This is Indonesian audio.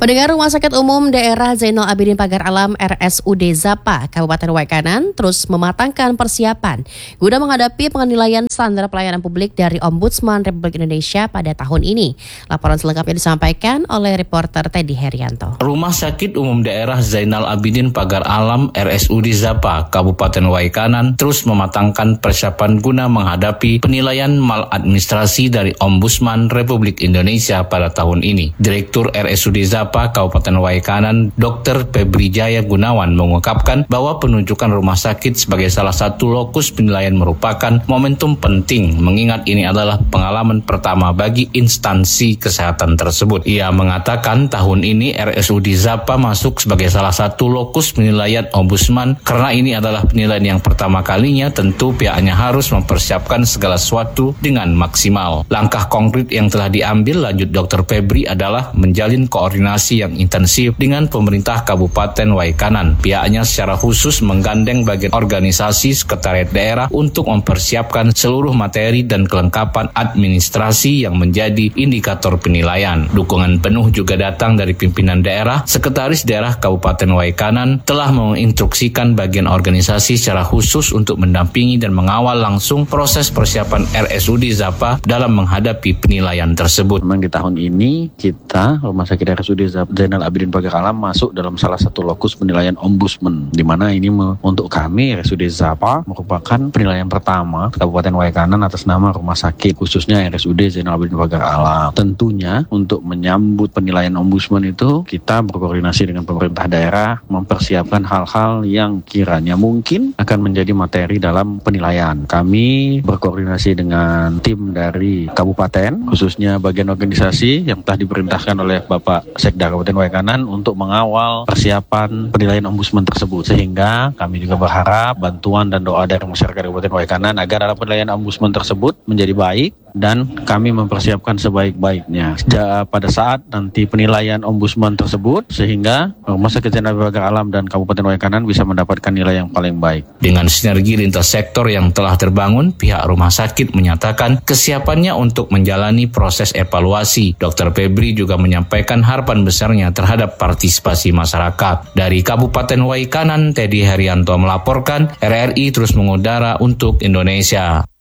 Pendengar, Rumah Sakit Umum Daerah Zainal Abidin Pagar Alam RSUD Zapa, Kabupaten Waikanan terus mematangkan persiapan guna menghadapi penilaian standar pelayanan publik dari Ombudsman Republik Indonesia pada tahun ini. Laporan selengkapnya disampaikan oleh reporter Teddy Herianto. Rumah Sakit Umum Daerah Zainal Abidin Pagar Alam RSUD Zapa, Kabupaten Waikanan terus mematangkan persiapan guna menghadapi penilaian maladministrasi dari Ombudsman Republik Indonesia pada tahun ini. Direktur RSUD Zapa Kabupaten Waikanan, Dr. Febri Jaya Gunawan mengungkapkan bahwa penunjukan rumah sakit sebagai salah satu lokus penilaian merupakan momentum penting mengingat ini adalah pengalaman pertama bagi instansi kesehatan tersebut. Ia mengatakan tahun ini RSUD Zapa masuk sebagai salah satu lokus penilaian Ombudsman karena ini adalah penilaian yang pertama kalinya, tentu pihaknya harus mempersiapkan segala sesuatu dengan maksimal. Langkah konkret yang telah diambil, lanjut Dr. Febri, adalah menjalin koordinasi yang intensif dengan pemerintah Kabupaten Waikanan. Pihaknya secara khusus menggandeng bagian organisasi sekretariat daerah untuk mempersiapkan seluruh materi dan kelengkapan administrasi yang menjadi indikator penilaian. Dukungan penuh juga datang dari pimpinan daerah. Sekretaris daerah Kabupaten Waikanan telah menginstruksikan bagian organisasi secara khusus untuk mendampingi dan mengawal langsung proses persiapan RSUD Zapa dalam menghadapi penilaian tersebut. Memang di tahun ini kita Rumah Sakit RSUD Zainal Abidin Pagar Alam masuk dalam salah satu lokus penilaian Ombudsman, di mana ini untuk kami RSUD Zapa merupakan penilaian pertama Kabupaten Waikanan atas nama rumah sakit, khususnya RSUD Zainal Abidin Pagar Alam. Tentunya untuk menyambut penilaian Ombudsman itu kita berkoordinasi dengan pemerintah daerah mempersiapkan hal-hal yang kiranya mungkin akan menjadi materi dalam penilaian. Kami berkoordinasi dengan tim dari kabupaten, khususnya bagian organisasi yang telah diperintahkan oleh Bapak Sekda Kabupaten Waikanan untuk mengawal persiapan penilaian Ombudsman tersebut, sehingga kami juga berharap bantuan dan doa dari masyarakat Kabupaten Waikanan agar dalam penilaian Ombudsman tersebut menjadi baik dan kami mempersiapkan sebaik-baiknya pada saat nanti penilaian Ombudsman tersebut, sehingga Rumah Sakit Zainal Abidin Pagar Alam dan Kabupaten Waikanan bisa mendapatkan nilai yang paling baik. Dengan sinergi lintas sektor yang telah terbangun, pihak rumah sakit menyatakan kesiapannya untuk menjalani proses evaluasi. Dr. Febri juga menyampaikan harapan besarnya terhadap partisipasi masyarakat. Dari Kabupaten Waikanan, Teddy Herianto melaporkan. RRI terus mengudara untuk Indonesia.